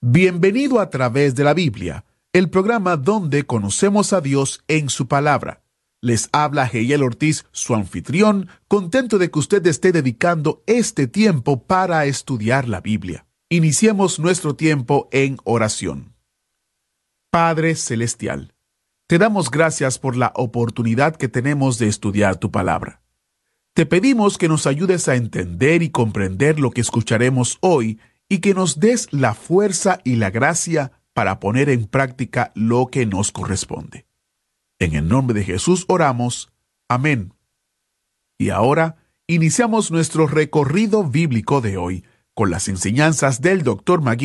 Bienvenido a Través de la Biblia, el programa donde conocemos a Dios en su palabra. Les habla Heiel Ortiz, su anfitrión, contento de que usted esté dedicando este tiempo para estudiar la Biblia. Iniciemos nuestro tiempo en oración. Padre Celestial, te damos gracias por la oportunidad que tenemos de estudiar tu palabra. Te pedimos que nos ayudes a entender y comprender lo que escucharemos hoy y que nos des la fuerza y la gracia para poner en práctica lo que nos corresponde. En el nombre de Jesús oramos. Amén. Y ahora iniciamos nuestro recorrido bíblico de hoy con las enseñanzas del Dr. Magui